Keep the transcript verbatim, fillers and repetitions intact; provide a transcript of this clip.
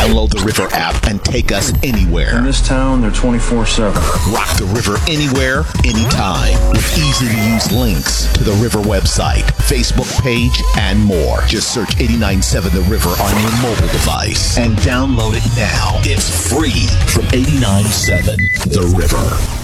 Download the River app and take us anywhere. In this town, they're twenty-four seven. Rock the River anywhere, anytime, with easy-to-use links to the River website, Facebook page, and more. Just search eighty-nine point seven The River on your mobile device and download it now. It's free from eighty-nine point seven The River.